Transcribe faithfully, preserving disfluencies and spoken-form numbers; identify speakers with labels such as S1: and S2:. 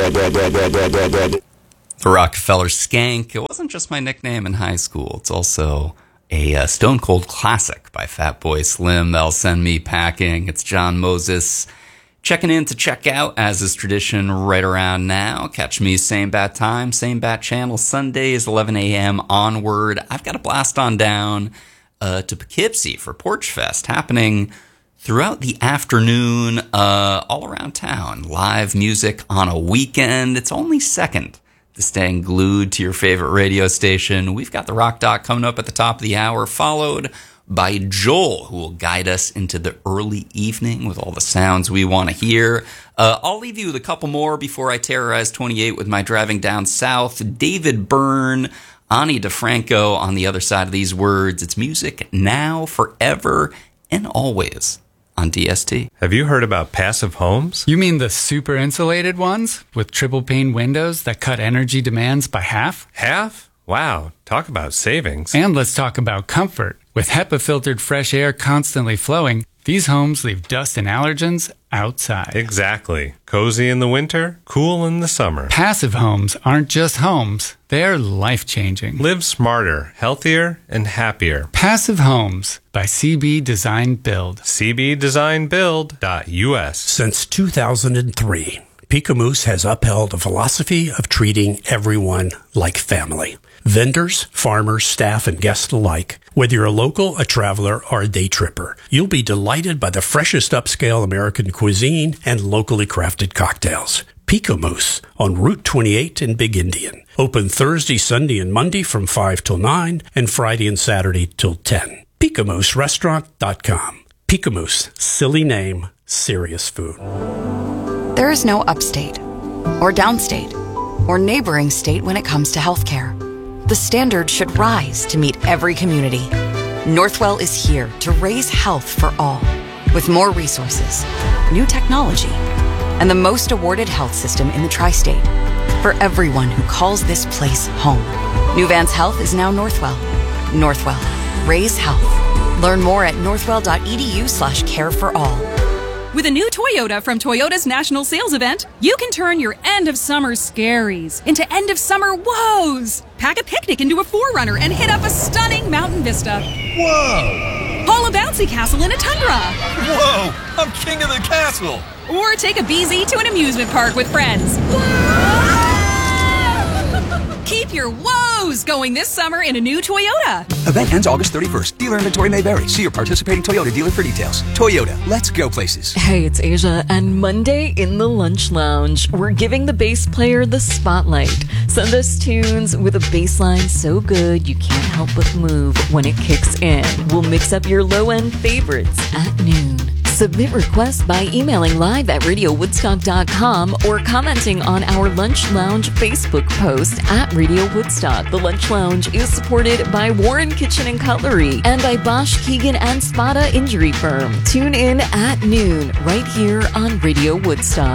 S1: The Rockefeller Skank. It wasn't just my nickname in high school. It's also a uh, Stone Cold classic by Fatboy Slim that'll send me packing. It's John Moses checking in to check out, as is tradition, right around now. Catch me same bat time, same bat channel, Sundays, eleven a.m. onward. I've got a blast on down uh, to Poughkeepsie for Porch Fest, happening throughout the afternoon, uh, all around town. Live music on a weekend. It's only second to staying glued to your favorite radio station. We've got The Rock Doc coming up at the top of the hour, followed by Joel, who will guide us into the early evening with all the sounds we want to hear. Uh, I'll leave you with a couple more before I terrorize twenty-eight with my driving down south. David Byrne, Ani DeFranco on the other side of these words. It's music now, forever, and always on D S T.
S2: Have you heard about passive homes?
S3: You mean the super insulated ones with triple pane windows that cut energy demands by half?
S2: Half? Wow, talk about savings.
S3: And let's talk about comfort. With HEPA-filtered fresh air constantly flowing, these homes leave dust and allergens outside.
S2: Exactly. Cozy in the winter, cool in the summer.
S3: Passive homes aren't just homes. They're life-changing.
S2: Live smarter, healthier, and happier.
S3: Passive Homes by C B Design Build.
S2: C B design build dot U S.
S4: Since two thousand three, Picamous has upheld a philosophy of treating everyone like family. Vendors, farmers, staff, and guests alike. Whether you're a local, a traveler, or a day tripper, you'll be delighted by the freshest upscale American cuisine and locally crafted cocktails. Picamous on Route twenty-eight in Big Indian. Open Thursday, Sunday, and Monday from five till nine, and Friday and Saturday till ten. Picamous Restaurant dot com. Picamous, silly name, serious food.
S5: There is no upstate, or downstate, or neighboring state when it comes to healthcare. The standard should rise to meet every community. Northwell is here to raise health for all, with more resources, new technology, and the most awarded health system in the tri-state for everyone who calls this place home. New Vance Health is now Northwell. Northwell, raise health. Learn more at northwell.edu slash care for all.
S6: With a new Toyota from Toyota's National Sales Event, you can turn your end-of-summer scaries into end-of-summer woes. Pack a picnic into a four runner and hit up a stunning mountain vista.
S7: Whoa!
S6: Haul a bouncy castle in a tundra.
S7: Whoa! I'm king of the castle!
S6: Or take a B Z to an amusement park with friends. Keep your woes going this summer in a new Toyota.
S8: Event ends August thirty-first. Dealer inventory may vary. See your participating Toyota dealer for details. Toyota, let's go places.
S9: Hey, it's Asia, and Monday in the Lunch Lounge, we're giving the bass player the spotlight. Send us tunes with a bass line so good you can't help but move when it kicks in. We'll mix up your low-end favorites at noon. Submit requests by emailing live at radio woodstock dot com or commenting on our Lunch Lounge Facebook post at Radio Woodstock. The Lunch Lounge is supported by Warren Kitchen and Cutlery and by Bosch, Keegan, and Spada Injury Firm. Tune in at noon right here on Radio Woodstock.